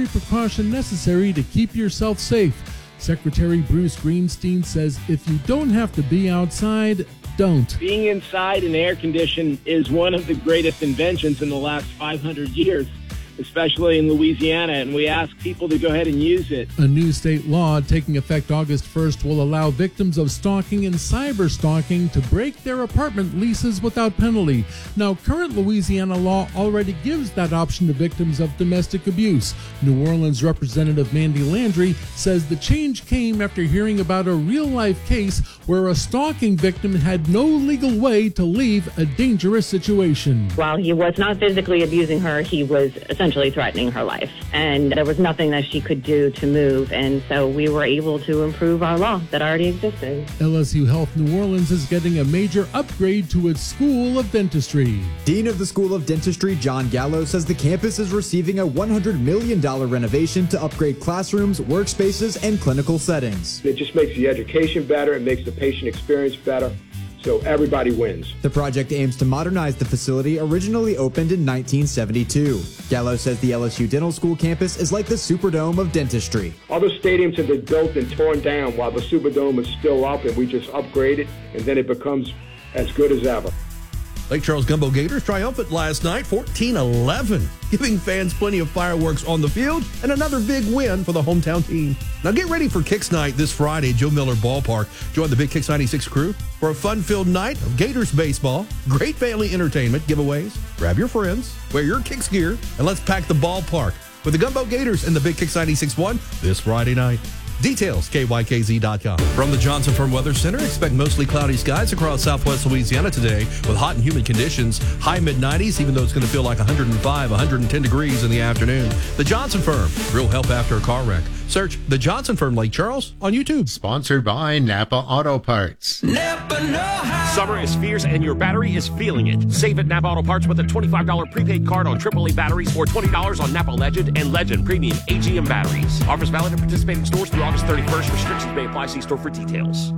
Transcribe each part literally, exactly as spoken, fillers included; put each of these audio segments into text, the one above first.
every precaution necessary to keep yourself safe. Secretary Bruce Greenstein says if you don't have to be outside, don't. Being inside and air conditioned is one of the greatest inventions in the last five hundred years, especially in Louisiana, and we ask people to go ahead and use it. A new state law taking effect August first will allow victims of stalking and cyber stalking to break their apartment leases without penalty. Now, current Louisiana law already gives that option to victims of domestic abuse. New Orleans Representative Mandy Landry says the change came after hearing about a real-life case where a stalking victim had no legal way to leave a dangerous situation. While he was not physically abusing her, he was essentially threatening her life. And there was nothing that she could do to move. And so we were able to improve our law that already existed. L S U Health New Orleans is getting a major upgrade to its School of Dentistry. Dean of the School of Dentistry, John Gallo, says the campus is receiving a one hundred million dollars renovation to upgrade classrooms, workspaces, and clinical settings. It just makes the education better. It makes the patient experience better. So everybody wins. The project aims to modernize the facility originally opened in nineteen seventy-two. Gallo says the L S U Dental School campus is like the Superdome of dentistry. Other stadiums have been built and torn down while the Superdome is still up, and we just upgrade it, and then it becomes as good as ever. Lake Charles Gumbo Gators triumphant last night, fourteen eleven, giving fans plenty of fireworks on the field and another big win for the hometown team. Now get ready for Kicks Night this Friday at Joe Miller Ballpark. Join the Big Kicks ninety-six crew for a fun-filled night of Gators baseball, great family entertainment, giveaways. Grab your friends, wear your Kicks gear, and let's pack the ballpark with the Gumbo Gators and the Big Kicks ninety-six one this Friday night. Details, K Y K Z dot com. From the Johnson Firm Weather Center, expect mostly cloudy skies across southwest Louisiana today with hot and humid conditions, high mid nineties, even though it's going to feel like one hundred five, one hundred ten degrees in the afternoon. The Johnson Firm, real help after a car wreck. Search The Johnson Firm Lake Charles on YouTube. Sponsored by Napa Auto Parts. Napa know-how. Summer is fierce and your battery is feeling it. Save at Napa Auto Parts with a twenty-five dollars prepaid card on triple A batteries or twenty dollars on Napa Legend and Legend Premium A G M batteries. Offers valid at participating stores through August thirty-first. Restrictions may apply. See store for details.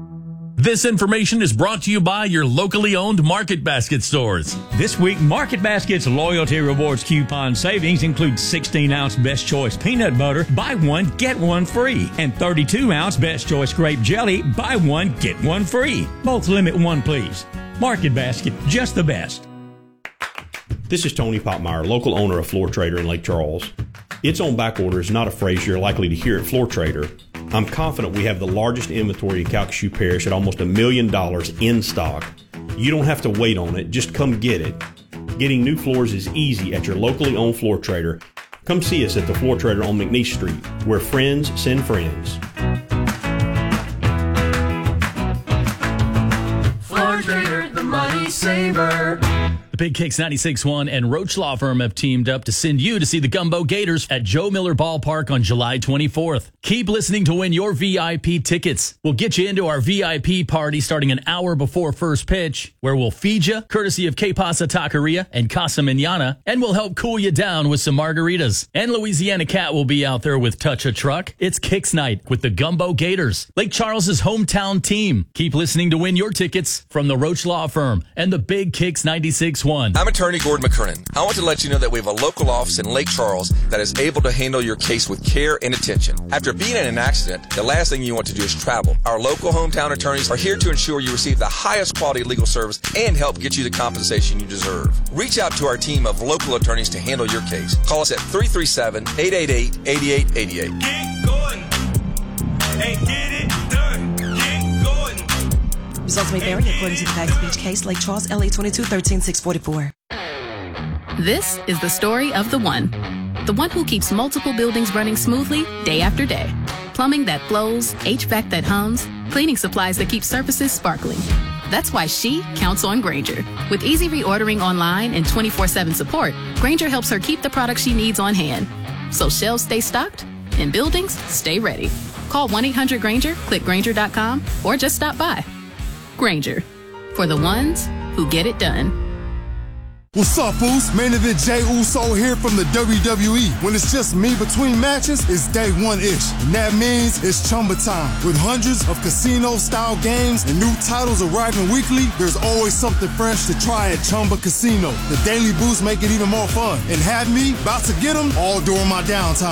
This information is brought to you by your locally owned Market Basket stores. This week, Market Basket's Loyalty Rewards coupon savings include sixteen ounce Best Choice peanut butter, buy one, get one free, and thirty-two ounce Best Choice grape jelly, buy one, get one free. Both limit one, please. Market Basket, just the best. This is Tony Popmeyer, local owner of Floor Trader in Lake Charles. It's on back order is not a phrase you're likely to hear at Floor Trader. I'm confident we have the largest inventory in Calcasieu Parish at almost a million dollars in stock. You don't have to wait on it, just come get it. Getting new floors is easy at your locally owned Floor Trader. Come see us at the Floor Trader on McNeese Street, where friends send friends. Floor Trader, the money saver. The Big Kicks ninety-six one and Roach Law Firm have teamed up to send you to see the Gumbo Gators at Joe Miller Ballpark on July twenty-fourth. Keep listening to win your V I P tickets. We'll get you into our V I P party starting an hour before first pitch, where we'll feed you, courtesy of Que Pasa Taqueria and Casa Manana, and we'll help cool you down with some margaritas. And Louisiana Cat will be out there with Touch a Truck. It's Kicks Night with the Gumbo Gators, Lake Charles's hometown team. Keep listening to win your tickets from the Roach Law Firm and the Big Kicks ninety-six one. I'm attorney Gordon McKernan. I want to let you know that we have a local office in Lake Charles that is able to handle your case with care and attention. After being in an accident, the last thing you want to do is travel. Our local hometown attorneys are here to ensure you receive the highest quality legal service and help get you the compensation you deserve. Reach out to our team of local attorneys to handle your case. Call us at three three seven, eight eight eight, eight eight eight eight. Get going and get it done. Get going. Results may vary according to the facts of each case. Lake Charles, L A twenty-two thirteen six forty-four. This is the story of the one. The one who keeps multiple buildings running smoothly day after day. Plumbing that flows, H V A C that hums, cleaning supplies that keep surfaces sparkling. That's why she counts on Grainger. With easy reordering online and twenty-four seven support, Grainger helps her keep the products she needs on hand. So shelves stay stocked and buildings stay ready. Call one eight hundred Grainger, click Grainger dot com, or just stop by. Grainger, for the ones who get it done. What's up, Foos? Main event Jey Uso here from the W W E. When it's just me between matches, it's day one-ish. And that means it's Chumba time. With hundreds of casino-style games and new titles arriving weekly, there's always something fresh to try at Chumba Casino. The daily boosts make it even more fun. And have me about to get them all during my downtime.